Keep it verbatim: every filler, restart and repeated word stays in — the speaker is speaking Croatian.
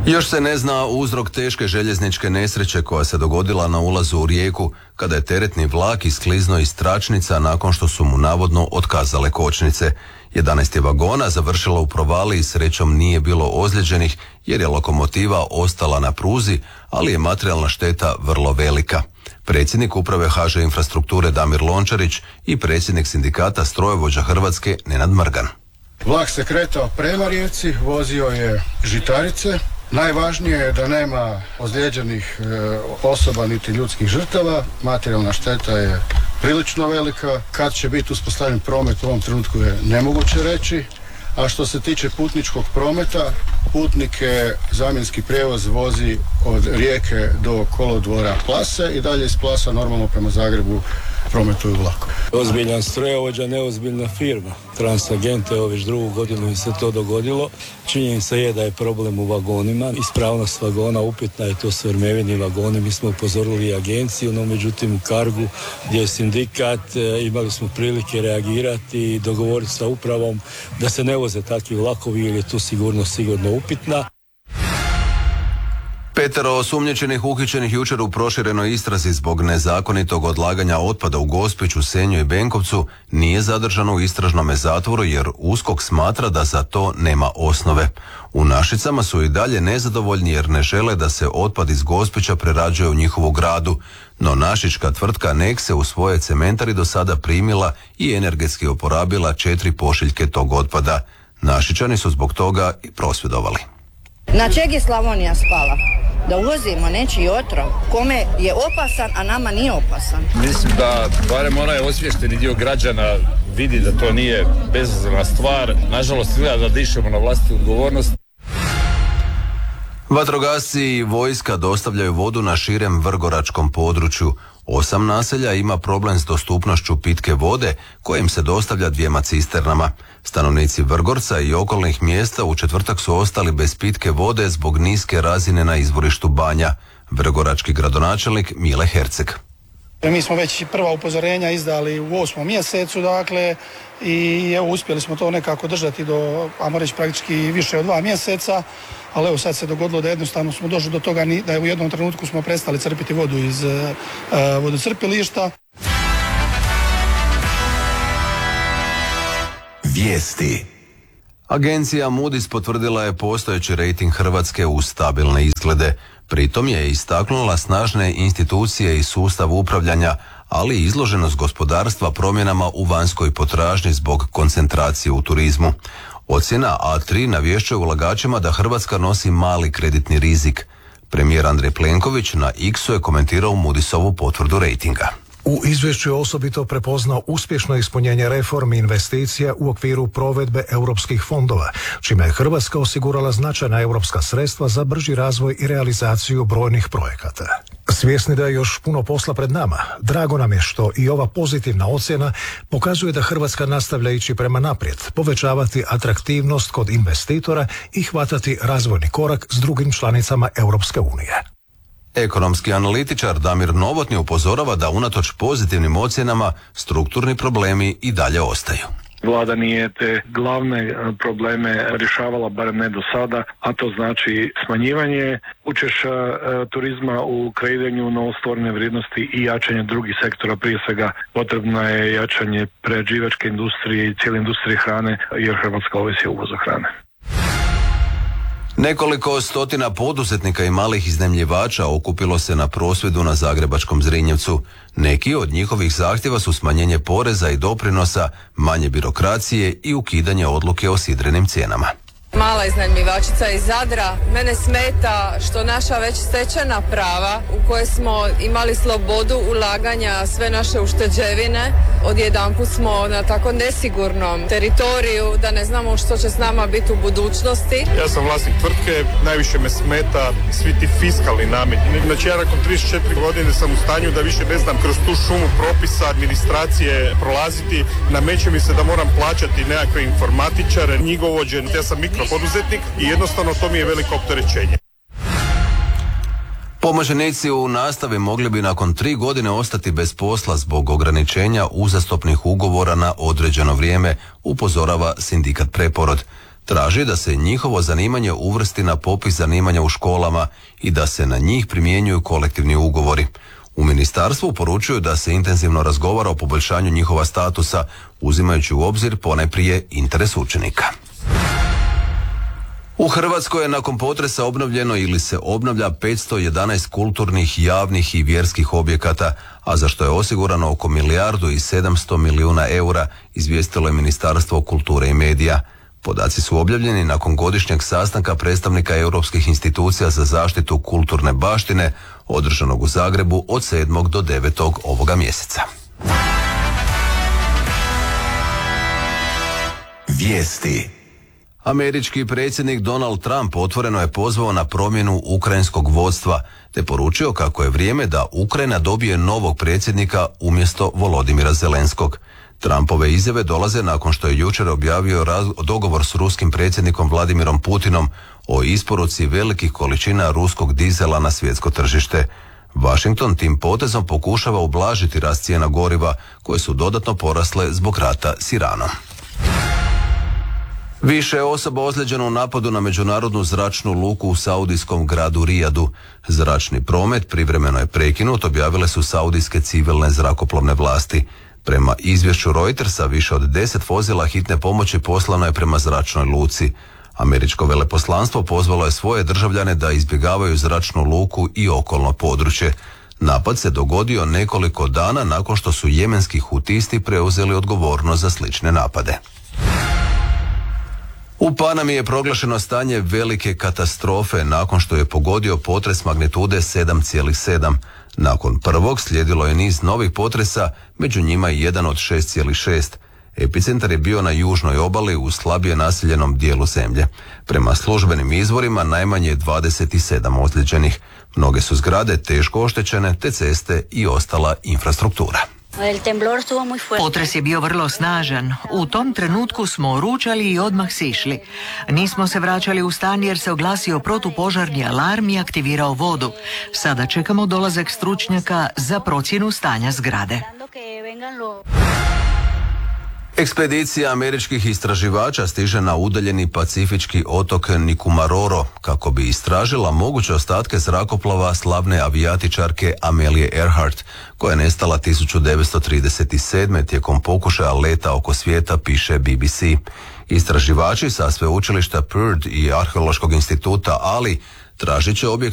Još se ne zna uzrok teške željezničke nesreće koja se dogodila na ulazu u Rijeku kada je teretni vlak iskliznuo iz tračnica nakon što su mu navodno otkazale kočnice. jedanaest je vagona završilo u provaliji i srećom nije bilo ozlijeđenih jer je lokomotiva ostala na pruzi, ali je materijalna šteta vrlo velika. Predsjednik uprave H Ž Infrastrukture Damir Lončarić i predsjednik sindikata strojovođa Hrvatske Nenad Mrgan. Vlak se kretao prema Rijeci, vozio je žitarice. Najvažnije je da nema ozlijeđenih e, osoba niti ljudskih žrtava. Materijalna šteta je prilično velika. Kad će biti uspostavljen promet u ovom trenutku je nemoguće reći. A što se tiče putničkog prometa, putnike zamjenski prijevoz vozi od Rijeke do kolodvora Plase i dalje iz Plasa normalno prema Zagrebu prometuju vlakom. Ozbiljan strojovođa, neozbiljna firma. Transagent, evo već drugu godinu im se to dogodilo. Činjenica je da je problem u vagonima. Ispravnost vagona upitna je, to su Ermevini vagoni. Mi smo upozorili agenciju, no međutim u Cargu gdje je sindikat, imali smo prilike reagirati i dogovoriti sa upravom da se ne voze takvi vlakovi jer je tu sigurnost sigurno upitna. Petero osumnjičenih uhićenih jučer u proširenoj istrazi zbog nezakonitog odlaganja otpada u Gospiću, Senju i Benkovcu nije zadržano u istražnome zatvoru jer USKOK smatra da za to nema osnove. U Našicama su i dalje nezadovoljni jer ne žele da se otpad iz Gospića prerađuje u njihovu gradu, no našička tvrtka Nexe u svoje cementari do sada primila i energetski oporabila četiri pošiljke tog otpada. Našičani su zbog toga i prosvjedovali. Na čeg je Slavonija spala? Da uvozimo nečiji otrov kome je opasan, a nama nije opasan. Mislim da barem onaj osviješteni dio građana vidi da to nije bezazlena stvar. Nažalost, izgleda da dišemo na vlastitu odgovornost. Vatrogasci i vojska dostavljaju vodu na širem vrgoračkom području. Osam naselja ima problem s dostupnošću pitke vode kojim se dostavlja dvijema cisternama. Stanovnici Vrgorca i okolnih mjesta u četvrtak su ostali bez pitke vode zbog niske razine na izvorištu Banja. Vrgorački gradonačelnik Mile Herceg. Mi smo već prva upozorenja izdali u osmom mjesecu, dakle, i evo uspjeli smo to nekako držati do, ajmo reći, praktički više od dva mjeseca, ali evo sad se dogodilo da jednostavno smo došli do toga da je u jednom trenutku smo prestali crpiti vodu iz uh, vodocrpilišta. Vijesti. Agencija Moody's potvrdila je postojeći rejting Hrvatske u stabilne izglede. Pritom je istaknula snažne institucije i sustav upravljanja, ali i izloženost gospodarstva promjenama u vanjskoj potražnji zbog koncentracije u turizmu. Ocjena A tri navješćuje ulagačima da Hrvatska nosi mali kreditni rizik. Premijer Andrej Plenković na X-u je komentirao Moody'sovu potvrdu rejtinga. U izvješću je osobito prepoznao uspješno ispunjenje reformi investicija u okviru provedbe europskih fondova, čime je Hrvatska osigurala značajna europska sredstva za brži razvoj i realizaciju brojnih projekata. Svjesni da je još puno posla pred nama, drago nam je što i ova pozitivna ocjena pokazuje da Hrvatska nastavlja ići prema naprijed, povećavati atraktivnost kod investitora i hvatati razvojni korak s drugim članicama Europske unije. Ekonomski analitičar Damir Novotni upozorava da unatoč pozitivnim ocjenama strukturni problemi i dalje ostaju. Vlada nije te glavne probleme rješavala, barem ne do sada, a to znači smanjivanje učešća e, turizma u kreiranju novostvorene vrijednosti i jačanje drugih sektora. Prije svega potrebno je jačanje prerađivačke industrije i cijele industrije hrane, jer Hrvatska ovisi o uvozu hrane. Nekoliko stotina poduzetnika i malih iznajmljivača okupilo se na prosvjedu na zagrebačkom Zrinjevcu. Neki od njihovih zahtjeva su smanjenje poreza i doprinosa, manje birokracije i ukidanje odluke o sidrenim cijenama. Mala iznajmljivačica iz Zadra. Mene smeta što naša već stečena prava u koje smo imali slobodu ulaganja sve naše ušteđevine, odjedanput smo na tako nesigurnom teritoriju da ne znamo što će s nama biti u budućnosti. Ja sam vlasnik tvrtke, najviše me smeta svi ti fiskalni nameti. Znači ja nakon trideset četiri godine sam u stanju da više ne znam kroz tu šumu propisa, administracije prolaziti. Nameće mi se da moram plaćati nekakve informatičare, knjigovođe. Ja sam mikro poduzetnik i jednostavno to mi je veliko opterećenje. Pomoćnici u nastavi mogli bi nakon tri godine ostati bez posla zbog ograničenja uzastopnih ugovora na određeno vrijeme, upozorava sindikat Preporod. Traži da se njihovo zanimanje uvrsti na popis zanimanja u školama i da se na njih primjenjuju kolektivni ugovori. U ministarstvu poručuju da se intenzivno razgovara o poboljšanju njihova statusa, uzimajući u obzir ponajprije interes učenika. U Hrvatskoj je nakon potresa obnovljeno ili se obnavlja petsto jedanaest kulturnih, javnih i vjerskih objekata, a za što je osigurano oko milijardu i sedamsto milijuna eura, izvijestilo je Ministarstvo kulture i medija. Podaci su objavljeni nakon godišnjeg sastanka predstavnika europskih institucija za zaštitu kulturne baštine, održanog u Zagrebu od sedmog do devetog ovoga mjeseca. Vijesti. Američki predsjednik Donald Trump otvoreno je pozvao na promjenu ukrajinskog vodstva, te poručio kako je vrijeme da Ukrajina dobije novog predsjednika umjesto Volodimira Zelenskog. Trumpove izjave dolaze nakon što je jučer objavio raz- dogovor s ruskim predsjednikom Vladimirom Putinom o isporuci velikih količina ruskog dizela na svjetsko tržište. Washington tim potezom pokušava ublažiti rast cijena goriva, koje su dodatno porasle zbog rata s Iranom. Više je osoba ozlijeđeno u napadu na međunarodnu zračnu luku u saudijskom gradu Rijadu. Zračni promet privremeno je prekinut, objavile su saudijske civilne zrakoplovne vlasti. Prema izvješću Reutersa, više od deset vozila hitne pomoći poslano je prema zračnoj luci. Američko veleposlanstvo pozvalo je svoje državljane da izbjegavaju zračnu luku i okolno područje. Napad se dogodio nekoliko dana nakon što su jemenski hutisti preuzeli odgovornost za slične napade. U Panami je proglašeno stanje velike katastrofe nakon što je pogodio potres magnitude sedam zarez sedam. Nakon prvog slijedilo je niz novih potresa, među njima i jedan od šest zarez šest. Epicentar je bio na južnoj obali u slabije naseljenom dijelu zemlje. Prema službenim izvorima najmanje je dvadeset sedam ozlijeđenih. Mnoge su zgrade teško oštećene, te ceste i ostala infrastruktura. Potres je bio vrlo snažan. U tom trenutku smo ručali i odmah sišli. Nismo se vraćali u stan jer se oglasio protupožarni alarm i aktivirao vodu. Sada čekamo dolazak stručnjaka za procjenu stanja zgrade. Ekspedicija američkih istraživača stiže na udaljeni pacifički otok Nikumaroro kako bi istražila moguće ostatke zrakoplova slavne avijatičarke Amelie Earhart, koja je nestala tisuću devetsto trideset sedme. tijekom pokušaja leta oko svijeta, piše B B C. Istraživači sa sveučilišta Purdue i Arheološkog instituta Ali tražit će objekt